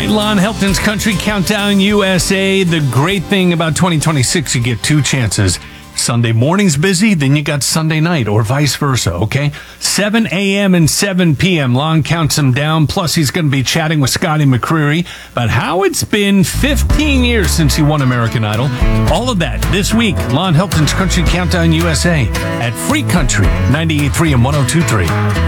Lon Helton's Country Countdown USA. The great thing about 2026, you get two chances. Sunday morning's busy, then you got Sunday night, or vice versa, okay? 7 a.m. and 7 p.m. Lon counts them down. Plus, he's going to be chatting with Scotty McCreery about how it's been 15 years since he won American Idol. All of that this week. Lon Helton's Country Countdown USA at Free Country 98.3 and 102.3.